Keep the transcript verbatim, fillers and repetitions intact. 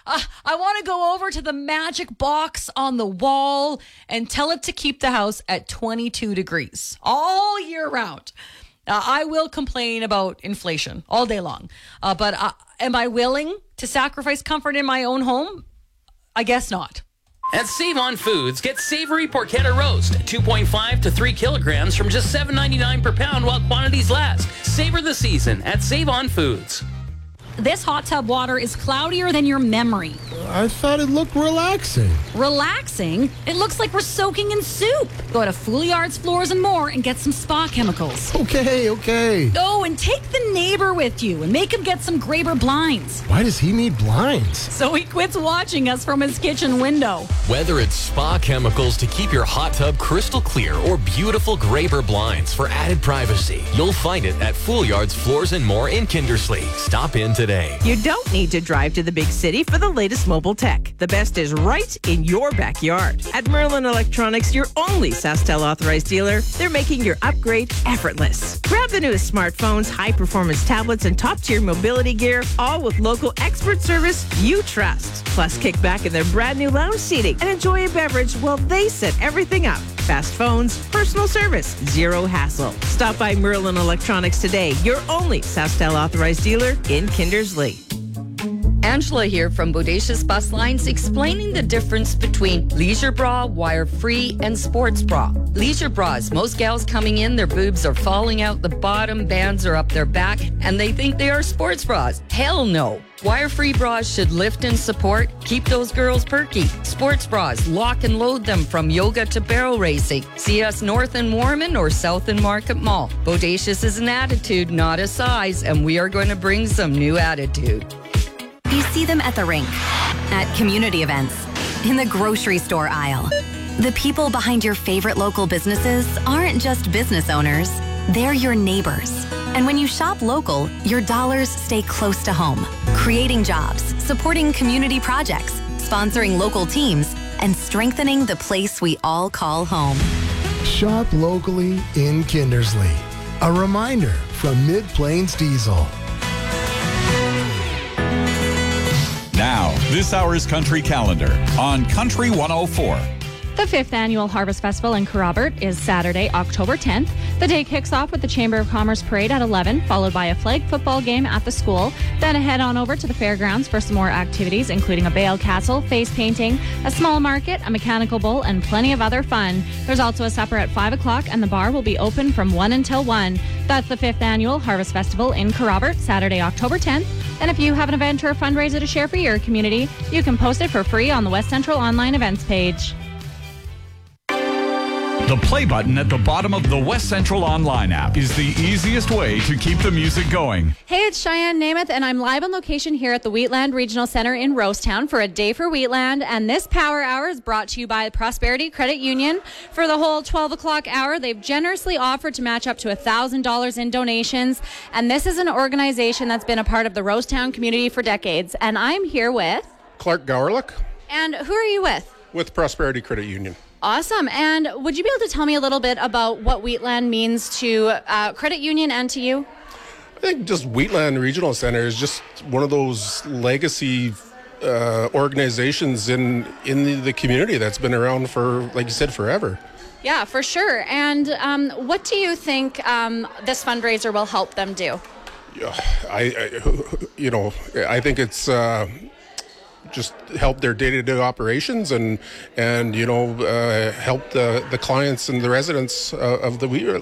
Uh, I want to go over to the magic box on the wall and tell it to keep the house at twenty-two degrees all year round. Uh, I will complain about inflation all day long. Uh, but uh, am I willing to sacrifice comfort in my own home? I guess not. At Save On Foods, get savory porchetta roast, two point five to three kilograms from just seven ninety-nine per pound while quantities last. Savor the season at Save On Foods. This hot tub water is cloudier than your memory. I thought it looked relaxing. Relaxing? It looks like we're soaking in soup. Go to Fouliard's Floors and More and get some spa chemicals. Okay, okay. Oh, and take the neighbor with you and make him get some Graber blinds. Why does he need blinds? So he quits watching us from his kitchen window. Whether it's spa chemicals to keep your hot tub crystal clear or beautiful Graber blinds for added privacy, you'll find it at Fouliard's Floors and More in Kindersley. Stop in today. You don't need to drive to the big city for the latest mobile tech. The best is right in your backyard. At Merlin Electronics, your only SaskTel authorized dealer, they're making your upgrade effortless. Grab the newest smartphones, high-performance tablets, and top-tier mobility gear, all with local expert service you trust. Plus, kick back in their brand-new lounge seating and enjoy a beverage while they set everything up. Fast phones, personal service, zero hassle. Stop by Merlin Electronics today, your only SaskTel authorized dealer in Kindersley. Angela here from Bodacious Bus Lines, explaining the difference between leisure bra, wire-free, and sports bra. Leisure bras, most gals coming in, their boobs are falling out the bottom, bands are up their back, and they think they are sports bras. Hell no. Wire-free bras should lift and support, keep those girls perky. Sports bras, lock and load them from yoga to barrel racing. See us north in Warman or south in Market Mall. Bodacious is an attitude, not a size, and we are going to bring some new attitude. You see them at the rink, at community events, in the grocery store aisle. The people behind your favorite local businesses aren't just business owners, they're your neighbors. And when you shop local, your dollars stay close to home, creating jobs, supporting community projects, sponsoring local teams, and strengthening the place we all call home. Shop locally in Kindersley. A reminder from Mid-Plains Diesel. Now, this hour's Country Calendar on Country one oh four. The fifth Annual Harvest Festival in Kerrobert is Saturday, October tenth. The day kicks off with the Chamber of Commerce Parade at eleven, followed by a flag football game at the school. Then head on over to the fairgrounds for some more activities, including a bale castle, face painting, a small market, a mechanical bull, and plenty of other fun. There's also a supper at five o'clock, and the bar will be open from one until one. That's the fifth Annual Harvest Festival in Kerrobert, Saturday, October tenth. And if you have an event or a fundraiser to share for your community, you can post it for free on the West Central Online Events page. The play button at the bottom of the West Central Online app is the easiest way to keep the music going. Hey, it's Cheyenne Namath, and I'm live on location here at the Wheatland Regional Center in Rosetown for a Day for Wheatland. And this Power Hour is brought to you by Prosperity Credit Union. For the whole twelve o'clock hour, they've generously offered to match up to one thousand dollars in donations. And this is an organization that's been a part of the Rosetown community for decades. And I'm here with... Clark Gowerlick. And who are you with? With Prosperity Credit Union. Awesome. And would you be able to tell me a little bit about what Wheatland means to uh, Credit Union and to you? I think just Wheatland Regional Center is just one of those legacy uh, organizations in, in the, the community that's been around for, like you said, forever. Yeah, for sure. And um, what do you think um, this fundraiser will help them do? Yeah, I, I you know, I think it's... Uh, just help their day-to-day operations and, and you know, uh, help the, the clients and the residents uh, of the Wheat